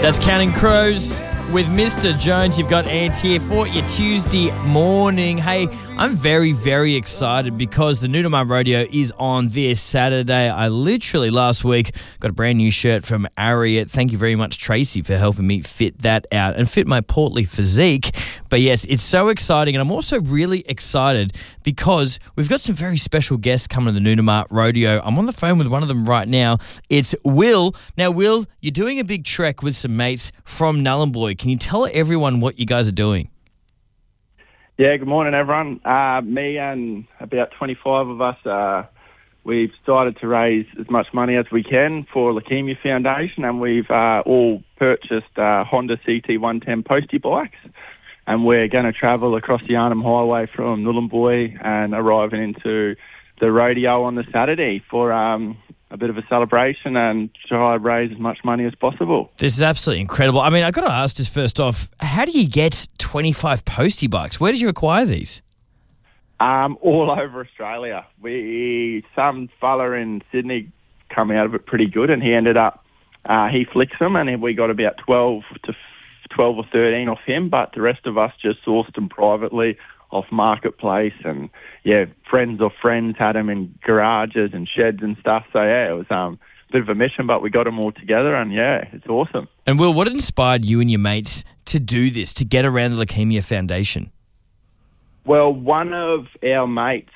That's Counting Crows with Mr. Jones. You've got Ant here for your Tuesday morning. Hey, I'm very, very excited because the Nunamar Rodeo is on this Saturday. I literally last week got a brand new shirt from Ariat. Thank you very much, Tracy, for helping me fit that out and fit my portly physique. But yes, it's so exciting. And I'm also really excited because we've got some very special guests coming to the Nunamar Rodeo. I'm on the phone with one of them right now. It's Will. Now, Will, you're doing a big trek with some mates from Nhulunbuy. Can you tell everyone what you guys are doing? Yeah, good morning, everyone. Me and about 25 of us, we've started to raise as much money as we can for Leukemia Foundation, and we've all purchased Honda CT110 postie bikes, and we're going to travel across the Arnhem Highway from Nhulunbuy and arriving into the rodeo on the Saturday for a bit of a celebration and try to raise as much money as possible. This is absolutely incredible. I mean, I've got to ask just first off, how do you get 25 postie bikes? Where did you acquire these? All over Australia. Some fella in Sydney come out of it pretty good, and he ended up, he flicks them, and we got about 12 or 13 off him, but the rest of us just sourced them privately off Marketplace, and friends of friends had them in garages and sheds and stuff. So it was a bit of a mission, but we got them all together, and it's awesome. And Will, what inspired you and your mates to do this, to get around the Leukemia Foundation? Well, one of our mates'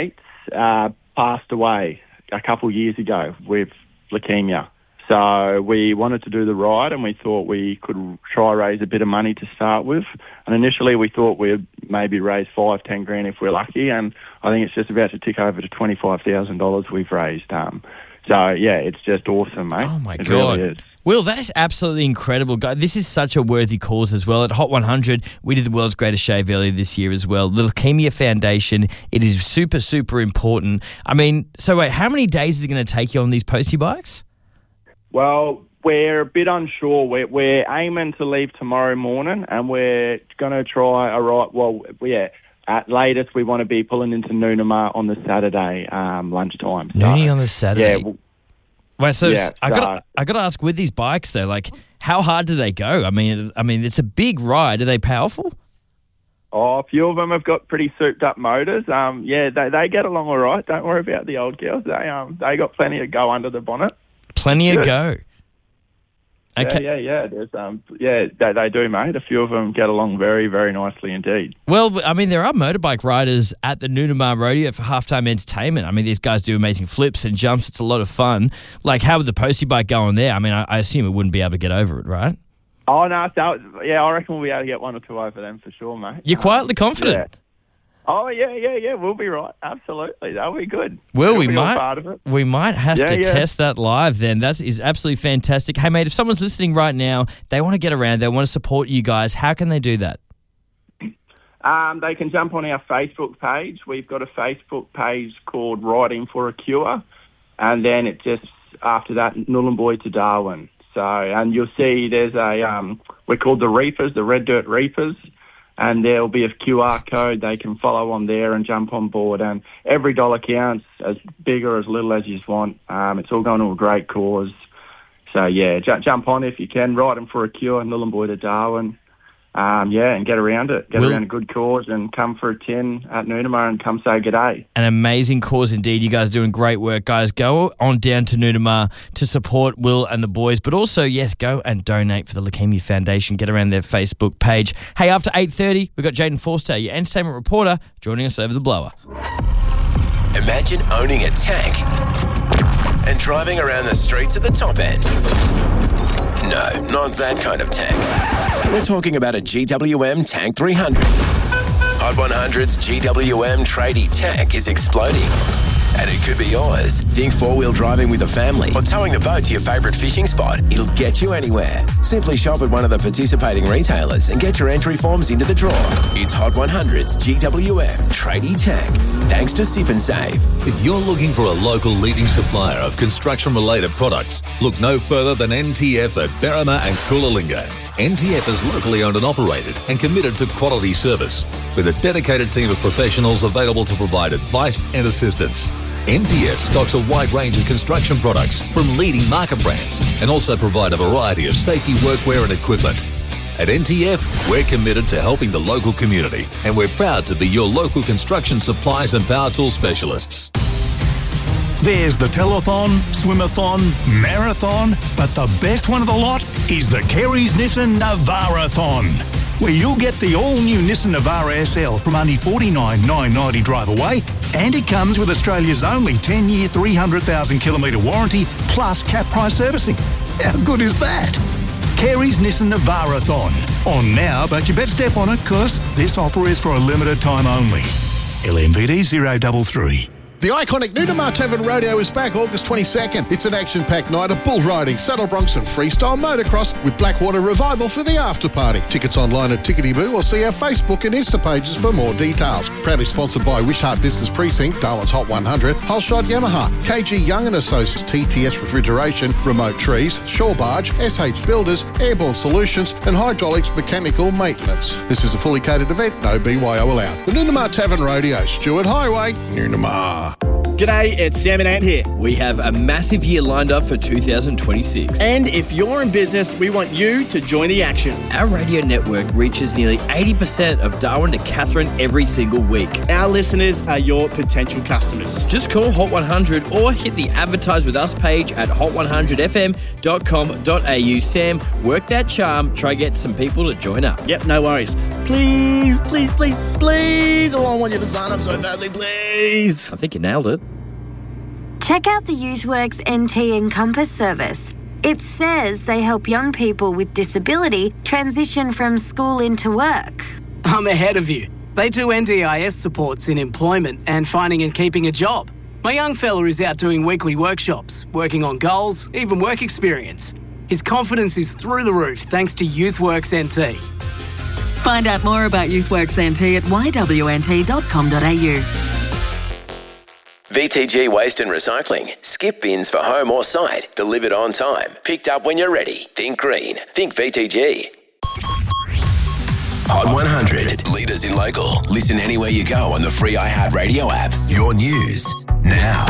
passed away a couple of years ago with leukemia. So we wanted to do the ride, and we thought we could try raise a bit of money to start with. And initially we thought we'd maybe raise $5-10 grand if we're lucky, and I think it's just about to tick over to $25,000 we've raised. It's just awesome, mate. Oh, my God. Really is. Will, that is absolutely incredible. This is such a worthy cause as well. At Hot 100, we did the World's Greatest Shave earlier this year as well. The Leukemia Foundation, it is super, super important. I mean, so wait, how many days is it going to take you on these postie bikes? Well, we're a bit unsure. We're aiming to leave tomorrow morning, and we're going to try at latest we want to be pulling into Nunamar on the Saturday lunchtime. Noonie on the Saturday? Yeah. I got to ask, with these bikes though, like how hard do they go? I mean, it's a big ride. Are they powerful? Oh, a few of them have got pretty souped up motors. They get along all right. Don't worry about the old girls. They got plenty of go under the bonnet. Plenty of go. Okay. Yeah. There's they do, mate. A few of them get along very, very nicely indeed. Well, I mean, there are motorbike riders at the Nunamar Rodeo for halftime entertainment. I mean, these guys do amazing flips and jumps. It's a lot of fun. Like, how would the postie bike go on there? I mean, I assume it wouldn't be able to get over it, right? Oh no, I reckon we'll be able to get one or two over them for sure, mate. You're quietly confident. Yeah. Oh, yeah, we'll be right. Absolutely. That'll be good. Well, we might have to test that live then. That is absolutely fantastic. Hey, mate, if someone's listening right now, they want to get around, they want to support you guys, how can they do that? They can jump on our Facebook page. We've got a Facebook page called Riding for a Cure, and then it just, after that, Nhulunbuy to Darwin. So, and you'll see there's we're called the Reapers, the Red Dirt Reapers, and there'll be a QR code they can follow on there and jump on board. And every dollar counts, as big or as little as you want. It's all going to a great cause. So, jump on if you can. Riding for a Cure, Nhulunbuy to Darwin. And get around it. Get around a good cause and come for a 10 at Nunamar and come say g'day. An amazing cause indeed. You guys are doing great work, guys. Go on down to Nunamar to support Will and the boys, but also, yes, go and donate for the Leukemia Foundation. Get around their Facebook page. Hey, after 8:30, we've got Jaden Forster, your entertainment reporter, joining us over the blower. Imagine owning a tank and driving around the streets at the top end. No, not that kind of tank. We're talking about a GWM Tank 300. Hot 100's GWM tradie tank is exploding. And it could be yours. Think four-wheel driving with a family or towing the boat to your favourite fishing spot. It'll get you anywhere. Simply shop at one of the participating retailers and get your entry forms into the draw. It's Hot 100's GWM tradie tank. Thanks to Sip and Save. If you're looking for a local leading supplier of construction-related products, look no further than NTF at Berrima and Coolalingga. NTF is locally owned and operated and committed to quality service, with a dedicated team of professionals available to provide advice and assistance. NTF stocks a wide range of construction products from leading market brands and also provide a variety of safety workwear and equipment. At NTF, we're committed to helping the local community, and we're proud to be your local construction supplies and power tool specialists. There's the telethon, swimathon, marathon, but the best one of the lot is the Kerry's Nissan Navara-thon, where you'll get the all-new Nissan Navara SL from only $49,990 drive away, and it comes with Australia's only 10-year, 300,000-kilometre warranty plus cap price servicing. How good is that? Kerry's Nissan Navara-thon. On now, but you better step on it, cause this offer is for a limited time only. LMPD 033. The iconic Nunamar Tavern Rodeo is back August 22nd. It's an action-packed night of bull riding, saddle broncs and freestyle motocross with Blackwater Revival for the after-party. Tickets online at Tickety Boo or see our Facebook and Insta pages for more details. Proudly sponsored by Wishart Business Precinct, Darwin's Hot 100, Holshot Yamaha, KG Young & Associates, TTS Refrigeration, Remote Trees, Shore Barge, SH Builders, Airborne Solutions and Hydraulics Mechanical Maintenance. This is a fully catered event, no BYO allowed. The Nunamar Tavern Rodeo, Stewart Highway, Nunamar. G'day, it's Sam and Ant here. We have a massive year lined up for 2026. And if you're in business, we want you to join the action. Our radio network reaches nearly 80% of Darwin to Katherine every single week. Our listeners are your potential customers. Just call Hot 100 or hit the Advertise With Us page at hot100fm.com.au. Sam, work that charm. Try get some people to join up. Yep, no worries. Please, please, please, please. Oh, I want you to sign up so badly, please. I think you nailed it. Check out the YouthWorks NT Encompass service. It says they help young people with disability transition from school into work. I'm ahead of you. They do NDIS supports in employment and finding and keeping a job. My young fella is out doing weekly workshops, working on goals, even work experience. His confidence is through the roof thanks to YouthWorks NT. Find out more about YouthWorks NT at yWNT.com.au. VTG Waste and Recycling. Skip bins for home or site. Delivered on time. Picked up when you're ready. Think green. Think VTG. Hot 100. Leaders in local. Listen anywhere you go on the free iHeartRadio app. Your news now.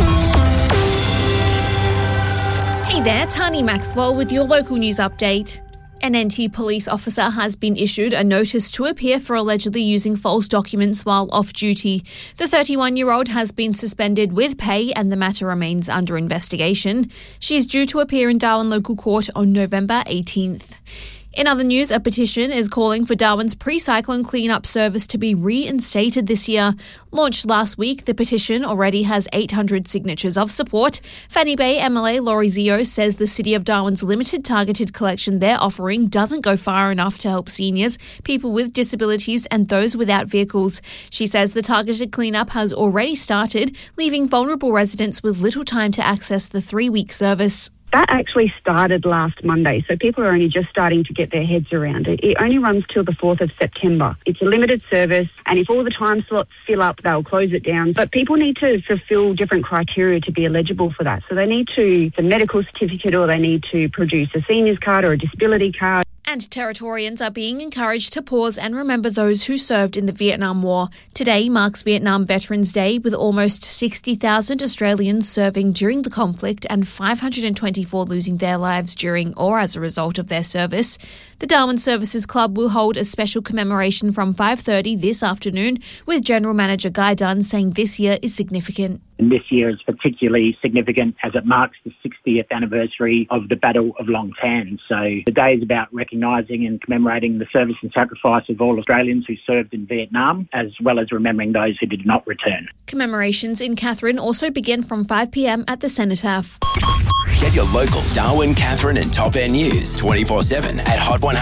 Hey there, Tani Maxwell with your local news update. An NT police officer has been issued a notice to appear for allegedly using false documents while off duty. The 31-year-old has been suspended with pay and the matter remains under investigation. She is due to appear in Darwin Local Court on November 18th. In other news, a petition is calling for Darwin's pre-cyclone clean-up service to be reinstated this year. Launched last week, the petition already has 800 signatures of support. Fanny Bay MLA Laurie Zio says the City of Darwin's limited targeted collection they're offering doesn't go far enough to help seniors, people with disabilities and those without vehicles. She says the targeted clean-up has already started, leaving vulnerable residents with little time to access the 3-week service. That actually started last Monday, so people are only just starting to get their heads around it. It only runs till the 4th of September. It's a limited service, and if all the time slots fill up, they'll close it down. But people need to fulfil different criteria to be eligible for that. So they need to, the medical certificate, or they need to produce a seniors card or a disability card. And Territorians are being encouraged to pause and remember those who served in the Vietnam War. Today marks Vietnam Veterans Day, with almost 60,000 Australians serving during the conflict and 524 losing their lives during or as a result of their service. The Darwin Services Club will hold a special commemoration from 5:30 this afternoon, with General Manager Guy Dunn saying this year is significant. And this year is particularly significant as it marks the 60th anniversary of the Battle of Long Tan. So the day is about recognising and commemorating the service and sacrifice of all Australians who served in Vietnam, as well as remembering those who did not return. Commemorations in Katherine also begin from 5 p.m. at the Cenotaph. Get your local Darwin, Katherine and Top End news 24/7 at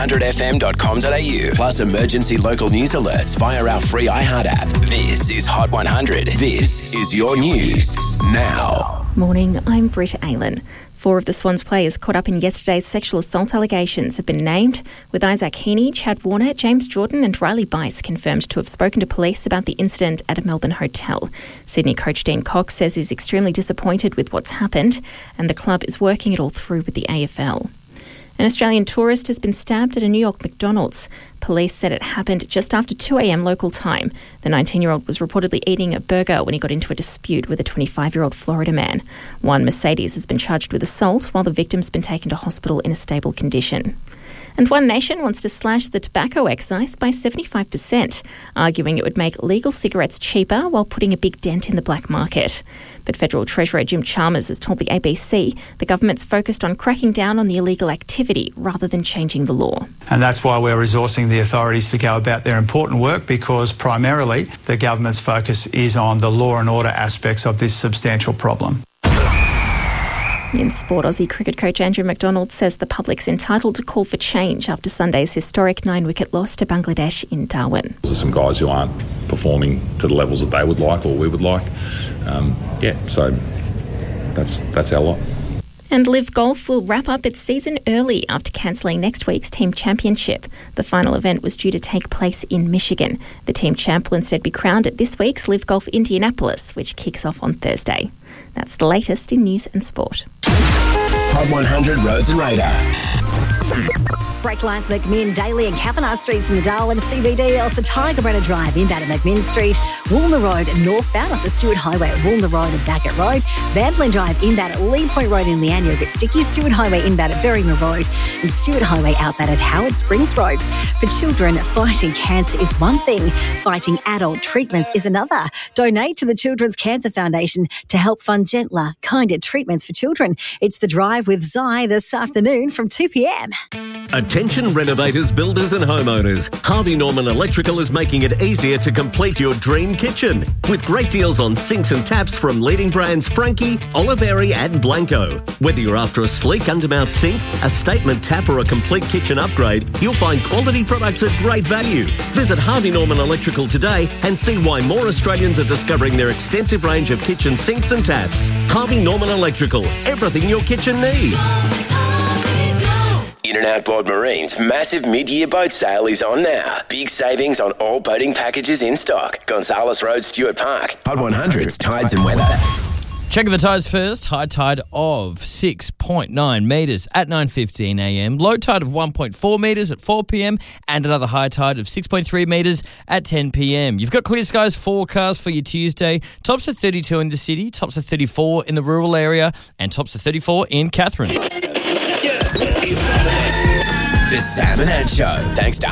hot100fm.com.au. Plus emergency local news alerts via our free iHeart app. This is Hot 100. This is your news now. Morning, I'm Britta Aylan. 4 of the Swans players caught up in yesterday's sexual assault allegations have been named, with Isaac Heaney, Chad Warner, James Jordan and Riley Bice confirmed to have spoken to police about the incident at a Melbourne hotel. Sydney coach Dean Cox says he's extremely disappointed with what's happened, and the club is working it all through with the AFL. An Australian tourist has been stabbed at a New York McDonald's. Police said it happened just after 2 a.m. local time. The 19-year-old was reportedly eating a burger when he got into a dispute with a 25-year-old Florida man. One Mercedes has been charged with assault, while the victim's been taken to hospital in a stable condition. And One Nation wants to slash the tobacco excise by 75%, arguing it would make legal cigarettes cheaper while putting a big dent in the black market. But Federal Treasurer Jim Chalmers has told the ABC the government's focused on cracking down on the illegal activity rather than changing the law. And that's why we're resourcing the authorities to go about their important work, because primarily the government's focus is on the law and order aspects of this substantial problem. In sport, Aussie cricket coach Andrew McDonald says the public's entitled to call for change after Sunday's historic 9-wicket loss to Bangladesh in Darwin. There's some guys who aren't performing to the levels that they would like or we would like. So that's our lot. And Live Golf will wrap up its season early after cancelling next week's team championship. The final event was due to take place in Michigan. The team champ will instead be crowned at this week's Live Golf Indianapolis, which kicks off on Thursday. That's the latest in news and sport. Hot 100 Roads and Radar. Brake lines McMinn, Daly and Kavanagh Streets in the Darwin CBD, also Tiger Brenner Drive inbound at McMinn Street, Woolner Road northbound, also Stewart Highway at Woolner Road and Backett Road, Vandlin Drive inbound at Lee Point Road in Leander, a bit sticky, Stewart Highway inbound at Berryman Road and Stewart Highway outbound at Howard Springs Road. For children, fighting cancer is one thing, fighting adult treatments is another. Donate to the Children's Cancer Foundation to help fund gentler, kinder treatments for children. It's The Drive with Zai this afternoon from 2 p.m. Attention renovators, builders and homeowners. Harvey Norman Electrical is making it easier to complete your dream kitchen. With great deals on sinks and taps from leading brands Frankie, Oliveri and Blanco. Whether you're after a sleek undermount sink, a statement tap or a complete kitchen upgrade, you'll find quality products at great value. Visit Harvey Norman Electrical today and see why more Australians are discovering their extensive range of kitchen sinks and taps. Harvey Norman Electrical. Everything your kitchen needs. In and Outboard Marine's massive mid-year boat sale is on now. Big savings on all boating packages in stock. Gonzales Road, Stuart Park. Hot 100's Tides and Weather. Checking the tides first. High tide of 6.9 metres at 9:15 a.m. Low tide of 1.4 metres at 4 p.m. and another high tide of 6.3 metres at 10 p.m. You've got clear skies forecast for your Tuesday. Tops of 32 in the city, tops of 34 in the rural area, and tops of 34 in Katherine. The Sam and Ed Show. Thanks to